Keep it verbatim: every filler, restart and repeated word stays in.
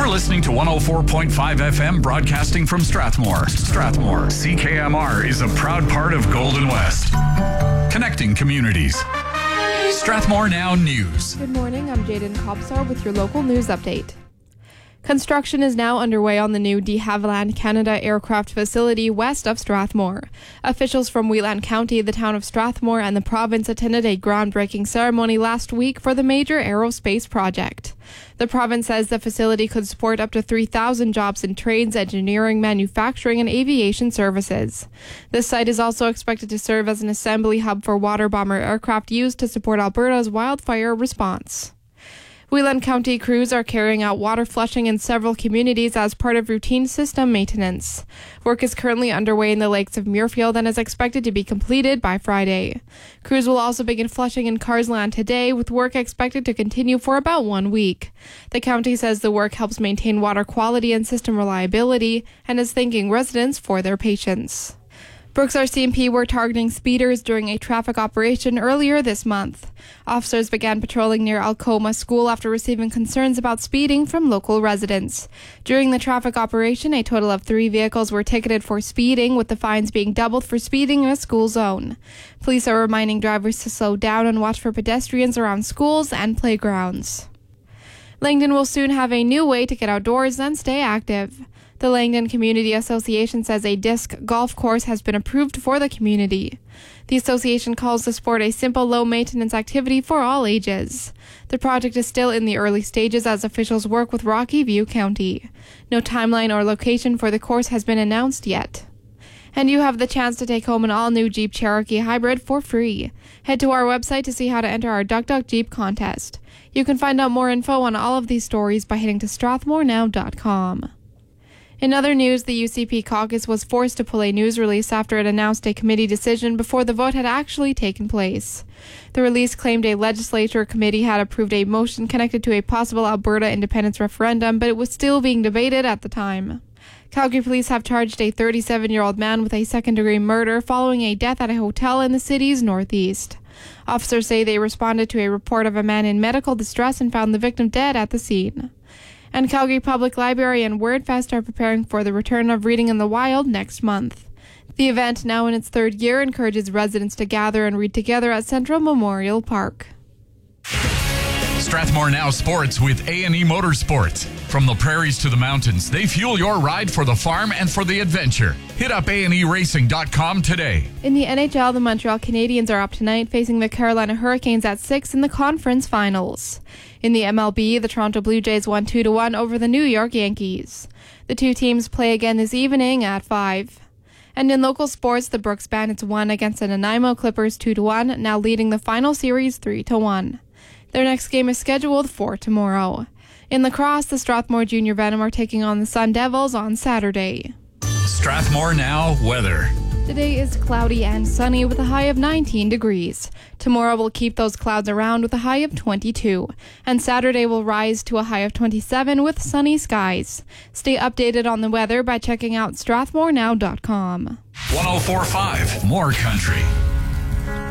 You're listening to one oh four point five F M, broadcasting from Strathmore. Strathmore, C K M R is a proud part of Golden West. Connecting communities. Strathmore Now News. Good morning, I'm Jaden Cobsar with your local news update. Construction is now underway on the new de Havilland Canada aircraft facility west of Strathmore. Officials from Wheatland County, the town of Strathmore, and the province attended a groundbreaking ceremony last week for the major aerospace project. The province says the facility could support up to three thousand jobs in trades, engineering, manufacturing, and aviation services. This site is also expected to serve as an assembly hub for water bomber aircraft used to support Alberta's wildfire response. Wheatland County crews are carrying out water flushing in several communities as part of routine system maintenance. Work is currently underway in the lakes of Muirfield and is expected to be completed by Friday. Crews will also begin flushing in Carsland today, with work expected to continue for about one week. The county says the work helps maintain water quality and system reliability and is thanking residents for their patience. Brooks R C M P were targeting speeders during a traffic operation earlier this month. Officers began patrolling near Alcoma School after receiving concerns about speeding from local residents. During the traffic operation, a total of three vehicles were ticketed for speeding, with the fines being doubled for speeding in a school zone. Police are reminding drivers to slow down and watch for pedestrians around schools and playgrounds. Langdon will soon have a new way to get outdoors and stay active. The Langdon Community Association says a disc golf course has been approved for the community. The association calls the sport a simple, low-maintenance activity for all ages. The project is still in the early stages as officials work with Rocky View County. No timeline or location for the course has been announced yet. And you have the chance to take home an all-new Jeep Cherokee Hybrid for free. Head to our website to see how to enter our Duck Duck Jeep contest. You can find out more info on all of these stories by heading to strathmore now dot com. In other news, the U C P caucus was forced to pull a news release after it announced a committee decision before the vote had actually taken place. The release claimed a legislature committee had approved a motion connected to a possible Alberta independence referendum, but it was still being debated at the time. Calgary police have charged a thirty-seven-year-old man with a second-degree murder following a death at a hotel in the city's northeast. Officers say they responded to a report of a man in medical distress and found the victim dead at the scene. And Calgary Public Library and WordFest are preparing for the return of Reading in the Wild next month. The event, now in its third year, encourages residents to gather and read together at Central Memorial Park. Strathmore Now Sports with A and E Motorsports. From the prairies to the mountains, they fuel your ride for the farm and for the adventure. Hit up A and E racing dot com today. In the N H L, the Montreal Canadiens are up tonight, facing the Carolina Hurricanes at six in the conference finals. In the M L B, the Toronto Blue Jays won two to one over the New York Yankees. The two teams play again this evening at five. And in local sports, the Brooks Bandits won against the Nanaimo Clippers two to one, now leading the final series three to one. Their next game is scheduled for tomorrow. In lacrosse, the Strathmore Junior Venom are taking on the Sun Devils on Saturday. Strathmore Now weather. Today is cloudy and sunny with a high of nineteen degrees. Tomorrow will keep those clouds around with a high of twenty-two. And Saturday will rise to a high of twenty-seven with sunny skies. Stay updated on the weather by checking out strathmore now dot com. one oh four point five, more country.